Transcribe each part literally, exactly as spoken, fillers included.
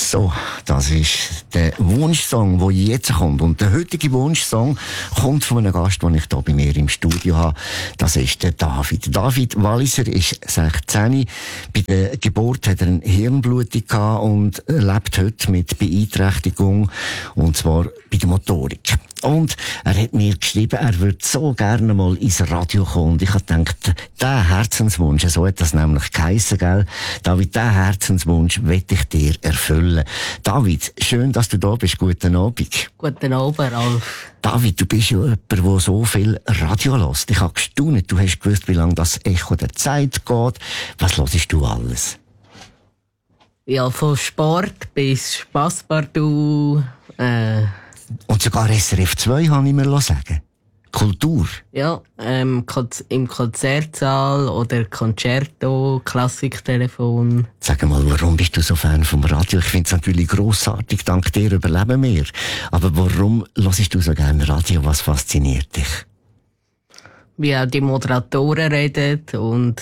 So, das ist der Wunschsong, der jetzt kommt. Und der heutige Wunschsong kommt von einem Gast, den ich hier bei mir im Studio habe. Das ist der David. David Walliser ist sechzehn. Bei der Geburt hat er eine Hirnblutung gehabt und lebt heute mit Beeinträchtigung. Und zwar bei der Motorik. Und er hat mir geschrieben, er würde so gerne mal ins Radio kommen. Und ich habe gedacht, der Herzenswunsch, so hat das nämlich geheissen, gell? David, der Herzenswunsch will ich dir erfüllen. David, schön, dass du da bist. Guten Abend. Guten Abend, Ralf. David, du bist ja jemand, der so viel Radio hört. Ich habe gestaunt, du hast gewusst, wie lange das Echo der Zeit geht. Was hörst du alles? Ja, von Sport bis Spasspartout, äh... Und sogar S R F zwei, habe ich mir sagen. Kultur. Ja, ähm, im Konzertsaal oder Concerto, Klassiktelefon. Sag mal, warum bist du so Fan vom Radio? Ich finde es natürlich grossartig, dank dir überleben wir. Aber warum hörst du so gerne Radio? Was fasziniert dich? Wie auch die Moderatoren reden und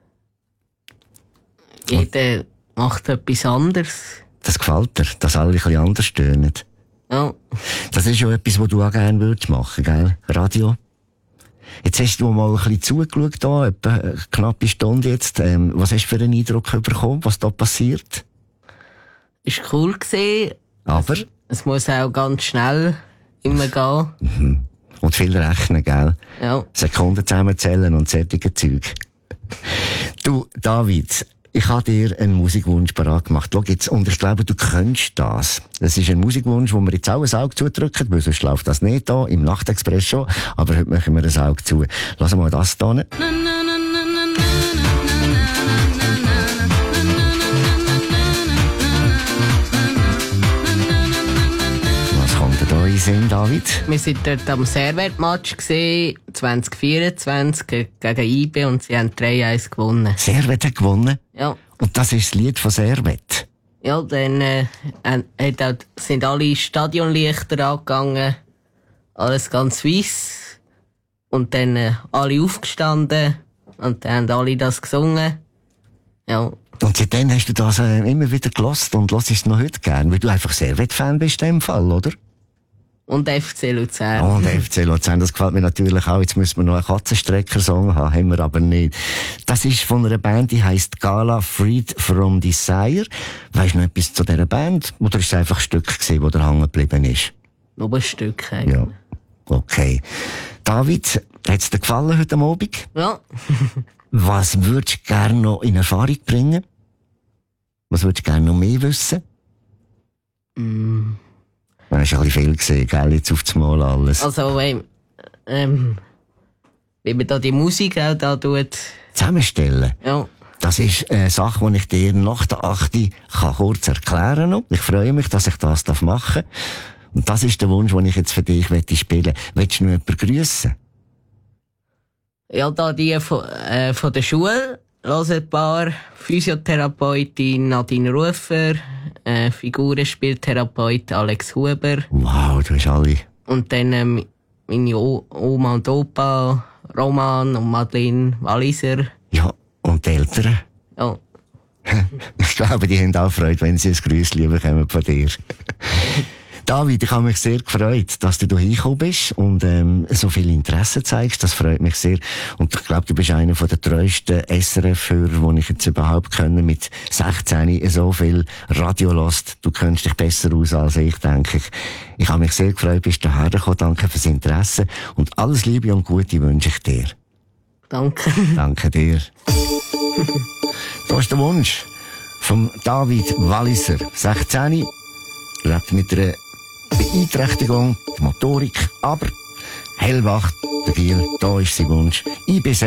jeder und macht etwas anderes. Das gefällt dir, dass alle ein bisschen anders tönen. Ja. Das ist ja etwas, was du auch gerne würdest machen, gell? Radio. Jetzt hast du mal ein bisschen zugeschaut, da, etwa eine knappe Stunde jetzt. Ähm, was hast du für einen Eindruck bekommen, was da passiert? Ist cool gewesen. Aber? Es, es muss auch ganz schnell immer gehen. Mhm. Und viel rechnen, gell? Ja. Sekunden zusammenzählen und solche Zeug. Du, David, ich habe dir einen Musikwunsch parat gemacht. Schau jetzt, und ich glaube, du kennst das. Das ist ein Musikwunsch, wo wir jetzt auch ein Auge zudrücken, weil sonst läuft das nicht da, im Nachtexpress schon. Aber heute machen wir ein Auge zu. Lass mal das da hin. Was kommt denn da in Sinn, David? Wir waren dort am Servet-Match zwanzig vierundzwanzig gegen I B und sie haben drei eins gewonnen. Servet hat gewonnen? Ja. Und das ist das Lied von Servet? Ja, dann äh, hat auch, sind alle Stadionlichter angegangen, alles ganz weiss. Und dann äh, alle aufgestanden und dann haben alle das gesungen. Ja. Und seitdem hast du das äh, immer wieder gehört und hörst es noch heute gern, weil du einfach Servet-Fan bist in dem Fall, oder? Und F C Luzern. Oh, und F C Luzern, das gefällt mir natürlich auch. Jetzt müssen wir noch einen Katzenstrecker-Song haben, haben wir aber nicht. Das ist von einer Band, die heisst Gala Freed from Desire. Weisst du noch etwas zu dieser Band? Oder ist es einfach ein Stück gewesen, das da hängen geblieben ist? Nur ein Stück eigentlich. Ja. Okay. David, hat's dir gefallen heute Abend? Ja. Was würdest du gerne noch in Erfahrung bringen? Was würdest du gerne noch mehr wissen? Mm. Du hast ein bisschen viel gesehen, gell? Jetzt auf das Mal alles. Also, ähm, ähm, wie man da die Musik auch da tut. Zusammenstellen? Ja. Das ist eine Sache, die ich dir nach der achten kann kurz erklären kann. Ich freue mich, dass ich das machen darf. Und das ist der Wunsch, den ich jetzt für dich spielen möchte. Willst du noch jemanden grüssen? Ja, da die von, äh, von der Schule. Hören ein paar Physiotherapeutin Nadine Rufer, äh, Figurenspieltherapeut Alex Huber. Wow, du hast alle. Und dann ähm, meine o- Oma und Opa, Roman und Madeleine Walliser. Ja, und die Eltern? Ja. Ich glaube, die haben auch Freude, wenn sie ein Grüßchen bekommen von dir. David, ich habe mich sehr gefreut, dass du hier hingekommen bist und ähm, so viel Interesse zeigst. Das freut mich sehr. Und ich glaube, du bist einer der treuesten S R F-Hörer, die ich jetzt überhaupt kenne. Mit sechzehn so viel Radio hörst. Du kennst dich besser aus als ich, denke ich. Ich habe mich sehr gefreut, bist du hierher gekommen. Danke fürs Interesse. Und alles Liebe und Gute wünsche ich dir. Danke. Danke dir. Das ist der Wunsch von David Walliser. sechzehn. Lebt mit einer Beeinträchtigung, Motorik, aber hellwach, der Giel, da ist sein Wunsch. I B